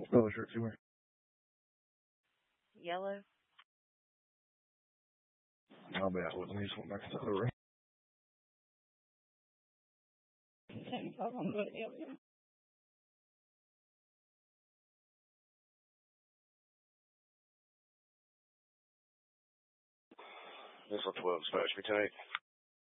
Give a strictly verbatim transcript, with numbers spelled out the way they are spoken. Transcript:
What color shirt you wearing? Yellow. I'll be out with me. Just went back to the ring. seventy-five on the yeah. This one twelve, Spanish, we take.